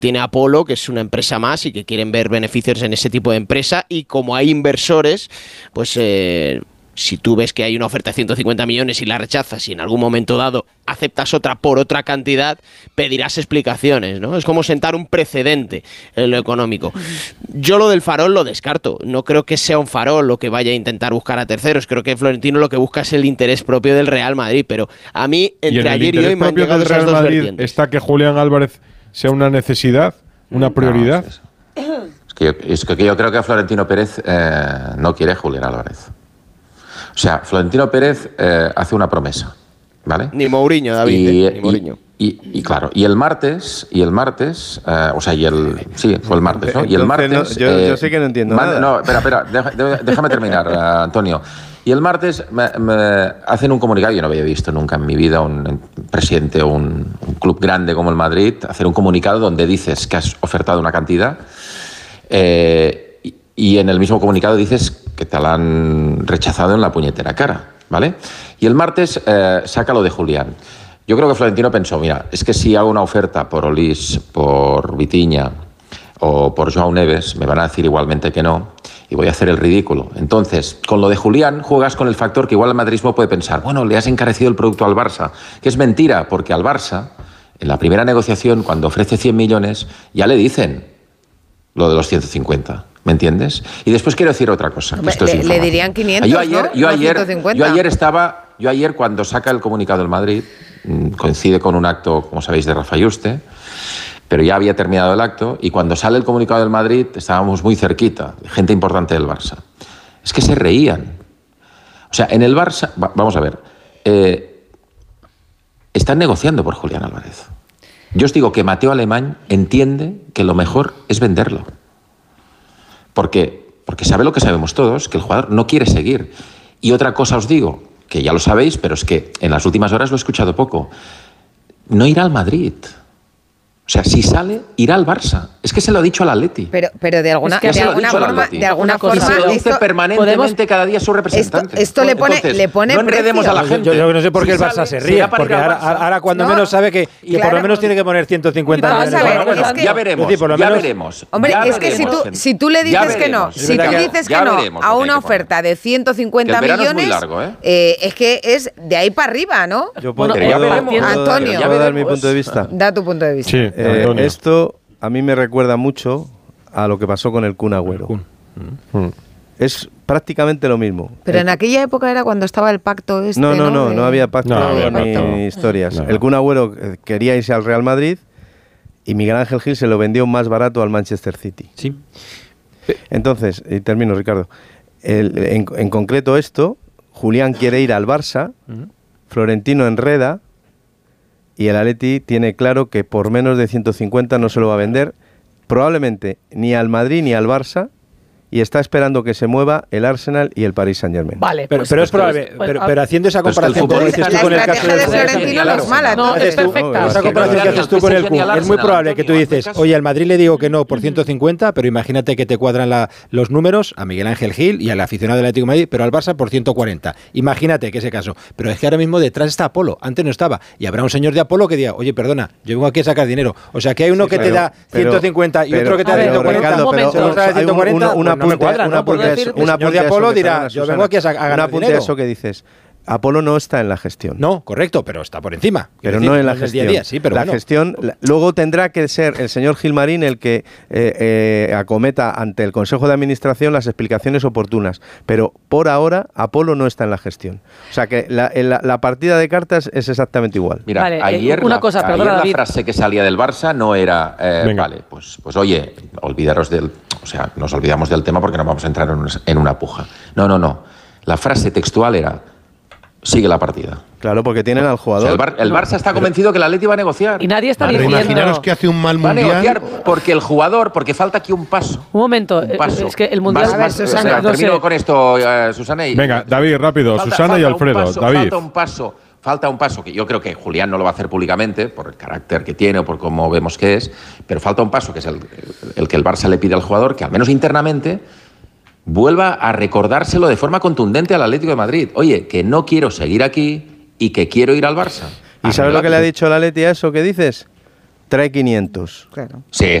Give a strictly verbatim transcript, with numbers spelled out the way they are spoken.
tiene Apolo, que es una empresa más y que quieren ver beneficios en ese tipo de empresa, y como hay inversores, pues eh, si tú ves que hay una oferta de ciento cincuenta millones y la rechazas y en algún momento dado aceptas otra por otra cantidad, pedirás explicaciones, ¿no? Es como sentar un precedente en lo económico. Yo lo del farol lo descarto. No creo que sea un farol lo que vaya a intentar buscar a terceros. Creo que Florentino lo que busca es el interés propio del Real Madrid. Pero a mí, entre ayer y hoy, me han llegado esas dos vertientes. ¿Está que Julián Álvarez sea una necesidad, una prioridad? No, es, es, que yo, es que yo creo que Florentino Pérez eh, no quiere a Julián Álvarez. O sea, Florentino Pérez eh, hace una promesa, ¿vale? Ni Mourinho, David, y, eh, ni Mourinho. Y, y, y claro, y el martes, y el martes, eh, o sea, y el, sí, fue el martes, ¿no? Y el martes, no, yo, eh, yo sé que no entiendo man, nada. No, espera, espera, deja, déjame terminar, uh, Antonio. Y el martes me, me hacen un comunicado, yo no había visto nunca en mi vida un presidente o un, un club grande como el Madrid hacer un comunicado donde dices que has ofertado una cantidad eh, y, y en el mismo comunicado dices que te la han rechazado en la puñetera cara, ¿vale? Y el martes eh, saca lo de Julián. Yo creo que Florentino pensó, mira, es que si hago una oferta por Olís, por Vitinha o por Joao Neves, me van a decir igualmente que no y voy a hacer el ridículo. Entonces, con lo de Julián juegas con el factor que igual el madridismo puede pensar, bueno, le has encarecido el producto al Barça, que es mentira, porque al Barça, en la primera negociación, cuando ofrece cien millones, ya le dicen lo de los ciento cincuenta. ¿Me entiendes? Y después quiero decir otra cosa. Que esto le, es le dirían quinientos, yo ayer, ¿no? Yo ayer, ciento cincuenta. yo ayer estaba, yo ayer cuando saca el comunicado del Madrid, coincide con un acto, como sabéis, de Rafa Yuste, pero ya había terminado el acto, y cuando sale el comunicado del Madrid estábamos muy cerquita, gente importante del Barça. Es que se reían. O sea, en el Barça, vamos a ver, eh, están negociando por Julián Álvarez. Yo os digo que Mateo Alemán entiende que lo mejor es venderlo. Porque, porque sabe lo que sabemos todos, que el jugador no quiere seguir. Y otra cosa os digo, que ya lo sabéis, pero es que en las últimas horas lo he escuchado poco. No irá al Madrid. O sea, si sale, irá al Barça. Es que se lo ha dicho al Atleti. Pero, pero de alguna, es que de alguna forma, de alguna forma, y se lo dice esto, permanentemente podemos, cada día su representante. Esto, esto le pone, Entonces, le pone no enredemos precio. a la gente. Yo, yo no sé por qué si el Barça sale, se ríe, porque ahora, ahora cuando no, menos sabe que, que claro, por lo menos tiene que poner ciento cincuenta vamos millones. A ver, bueno, es que, ya veremos, decir, por lo ya menos, veremos. Hombre, ya es que si tú, si tú le dices que no, si tú dices que no a una oferta de ciento cincuenta millones, largo, ¿eh? Eh, es que es de ahí para arriba, ¿no? Yo puedo, bueno, ya veremos. Antonio, ¿puedo dar mi punto de vista? Da tu punto de vista. Sí, eh, esto a mí me recuerda mucho a lo que pasó con el Kun Agüero. Mm. Es prácticamente lo mismo. Pero el, en aquella época era cuando estaba el pacto este, No, no, no, no, de... no había pacto no, ni, no, ni no. historias. No. El Kun Agüero quería irse al Real Madrid y Miguel Ángel Gil se lo vendió más barato al Manchester City. Sí. Entonces, y termino, Ricardo. El, en, en concreto esto, Julián quiere ir al Barça, uh-huh. Florentino enreda y el Atleti tiene claro que por menos de ciento cincuenta no se lo va a vender, probablemente ni al Madrid ni al Barça, y está esperando que se mueva el Arsenal y el Paris Saint-Germain. Vale, pero, pues, pero es probable, pues, pero, pero haciendo esa comparación como dices tú con el caso del Florentino no es mala, no, es perfecta. Esa comparación que haces tú con el Kun, es muy probable que tú dices, oye, al Madrid le digo que no por ciento cincuenta, pero imagínate que te cuadran la, los números a Miguel Ángel Gil y al aficionado del Atlético de Madrid, pero al Barça por ciento cuarenta. Imagínate que ese caso. Pero es que ahora mismo detrás está Apolo, antes no estaba. Y habrá un señor de Apolo que diga, oye, perdona, yo vengo aquí a sacar dinero. O sea, que hay uno sí, que pero, te da ciento cincuenta y pero, otro que te da ciento cuarenta, pero ciento cuarenta, una no me cuadra, ¿no? Es, una de Apolo dirá, yo vengo aquí a, a ganar dinero. Una eso que dices, Apolo no está en la gestión. No, correcto, pero está por encima. Pero decir, no en la no gestión. Día a día, sí, pero la bueno. gestión, la, luego tendrá que ser el señor Gilmarín el que eh, eh, acometa ante el Consejo de Administración las explicaciones oportunas. Pero por ahora, Apolo no está en la gestión. O sea que la, la, la partida de cartas es exactamente igual. Mira, vale, ayer, una la, cosa, ayer perdona, la David. frase que salía del Barça no era, eh, vale, pues, pues oye, olvidaros del... O sea, nos olvidamos del tema porque no vamos a entrar en una, en una puja. No, no, no. La frase textual era, sigue la partida. Claro, porque tienen al jugador. O sea, el, Bar, el Barça está convencido que el Atleti va a negociar. Y nadie está Pero diciendo... imaginaros que hace un mal va mundial. Va a negociar porque el jugador, porque falta aquí un paso. Un momento, un paso. Es que el mundial... Vas, vas, Susana, o sea, no termino sé. con esto, uh, Susana. Y, Venga, David, rápido. Falta, Susana falta y Alfredo. Un paso, David. Falta un paso. Falta un paso que yo creo que Julián no lo va a hacer públicamente por el carácter que tiene o por cómo vemos que es, pero falta un paso que es el, el que el Barça le pide al jugador, que al menos internamente vuelva a recordárselo de forma contundente al Atlético de Madrid. Oye, que no quiero seguir aquí y que quiero ir al Barça. ¿Y sabes lo que le ha dicho el Atleti a eso que dices? trae quinientos. Claro. Sí,